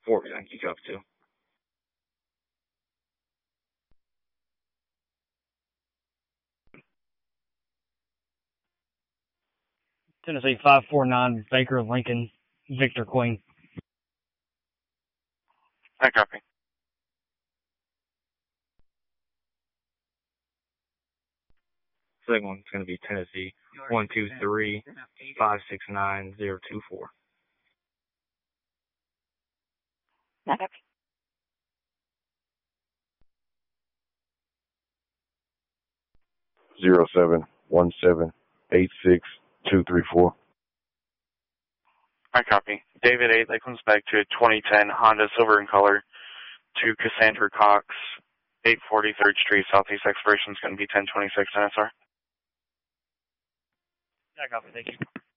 4 Yankee Cup 2. Tennessee 549, Baker Lincoln, Victor Queen. I copy. Second one's going to be Tennessee 123 569 024. I copy. Zero 71786 I copy. David 8, that comes back to a 2010 Honda Silver in color to Cassandra Cox, 840 3rd Street, Southeast expiration is going to be 1026 NSR. I copy, thank you.